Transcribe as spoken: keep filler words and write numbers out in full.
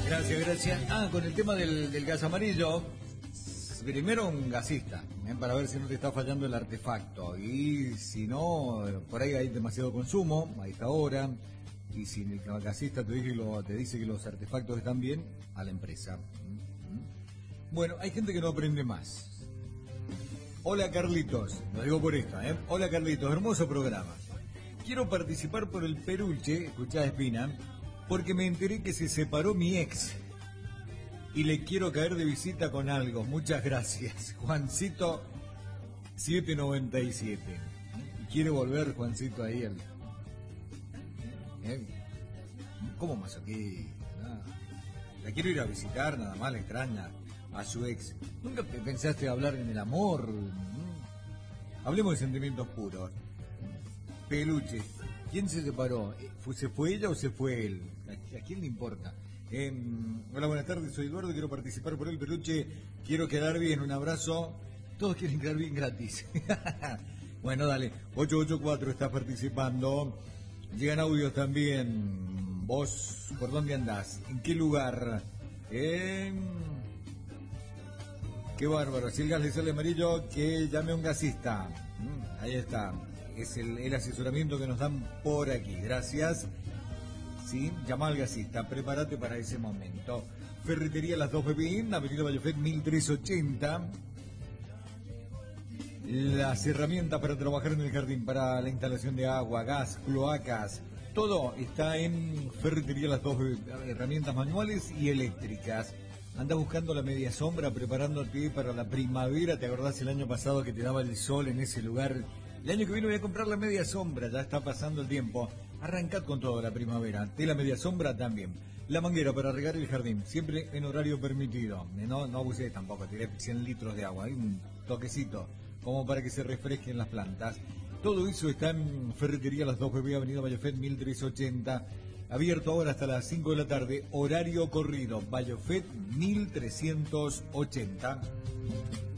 Gracias, gracias. Ah, con el tema del, del gas amarillo, primero un gasista, ¿eh? Para ver si no te está fallando el artefacto. Y si no, por ahí hay demasiado consumo a esta hora. Y si el gasista te dice, lo, te dice que los artefactos están bien, a la empresa. Bueno, hay gente que no aprende más. Hola Carlitos, lo digo por esta, ¿eh? Hola Carlitos, hermoso programa. Quiero participar por el Peruche, escuchá Espina, porque me enteré que se separó mi ex y le quiero caer de visita con algo. Muchas gracias. Juancito siete noventa y siete. Y quiere volver Juancito ahí al... ¿Eh? ¿Cómo masoquista? Nada. La quiero ir a visitar, nada más, la extraña a su ex. ¿Nunca pensaste hablar en el amor? Hablemos de sentimientos puros. Peluche, ¿quién se separó? ¿Se fue ella o se fue él? ¿A quién le importa? Eh, hola, buenas tardes, soy Eduardo, quiero participar por el Peluche, quiero quedar bien, un abrazo. Todos quieren quedar bien gratis. Bueno, dale, ocho ocho cuatro estás participando. Llegan audios también. ¿Vos por dónde andás? ¿En qué lugar? Eh... Qué bárbaro, si el gas le sale amarillo, que llame a un gasista. Mm, ahí está. Es el, el asesoramiento que nos dan por aquí. Gracias. Sí, llama al gasista, prepárate para ese momento. Ferretería Las Dos Pepín, Avenida Vallofet mil trescientos ochenta. Las herramientas para trabajar en el jardín, para la instalación de agua, gas, cloacas, todo está en Ferretería Las Dos Pepín. Herramientas manuales y eléctricas. Anda buscando la media sombra, preparándote para la primavera. ¿Te acordás el año pasado que te daba el sol en ese lugar? El año que viene voy a comprar la media sombra, ya está pasando el tiempo. Arrancad con todo la primavera. De la media sombra también. La manguera para regar el jardín, siempre en horario permitido. No, no abusé tampoco, tiré cien litros de agua. Hay un toquecito, como para que se refresquen las plantas. Todo eso está en Ferretería Las Dos Pepín, Avenida Vallofet mil trescientos ochenta. Abierto ahora hasta las cinco de la tarde, horario corrido, Vallofet mil trescientos ochenta.